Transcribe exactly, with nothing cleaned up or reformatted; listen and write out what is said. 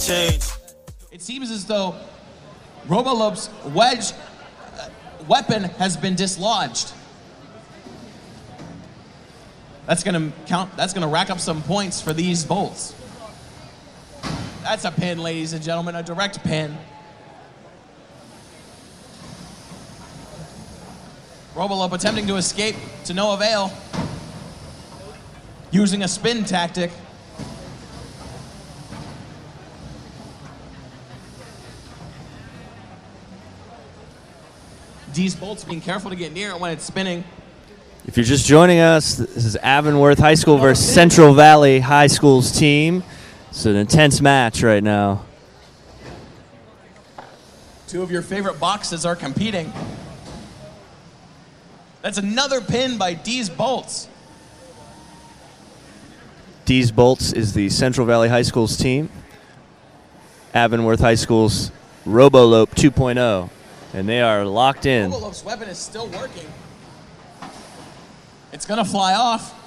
change. It seems as though Robolope's wedge uh, weapon has been dislodged. That's gonna count. That's gonna rack up some points for these bolts. That's a pin, ladies and gentlemen, a direct pin. Robolope attempting to escape to no avail, using a spin tactic. These bolts being careful to get near it when it's spinning. If you're just joining us, this is Avonworth High School versus Central Valley High School's team. It's an intense match right now. Two of your favorite boxes are competing. That's another pin by D's Bolts. D's Bolts is the Central Valley High School's team. Avonworth High School's Robolope two point oh. And they are locked in. Robolope's weapon is still working. It's going to fly off.